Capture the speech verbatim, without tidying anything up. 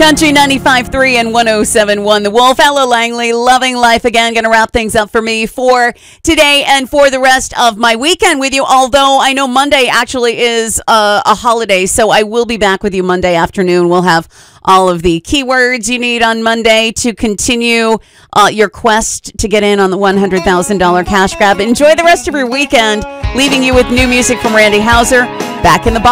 Country ninety-five point three and one oh seven point one The Wolf. Ella Langley, Loving Life Again. Going to wrap things up for me for today and for the rest of my weekend with you. Although I know Monday actually is a, a holiday, so I will be back with you Monday afternoon. We'll have all of the keywords you need on Monday to continue uh, your quest to get in on the one hundred thousand dollars cash grab. Enjoy the rest of your weekend. Leaving you with new music from Randy Houser. Back in the box.